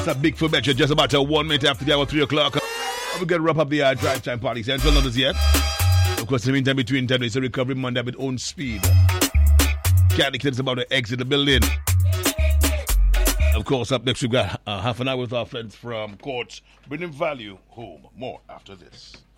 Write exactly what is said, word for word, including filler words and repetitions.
It's a big full just about a one minute after the hour, three o'clock. We're going to wrap up the uh, drive time party. Central not as yet. Of course, in the meantime, between ten, it's a recovery Monday with own speed. Can't it's about to exit the building. Of course, up next, we've got uh, half an hour with our friends from Courts, bringing value home. More after this.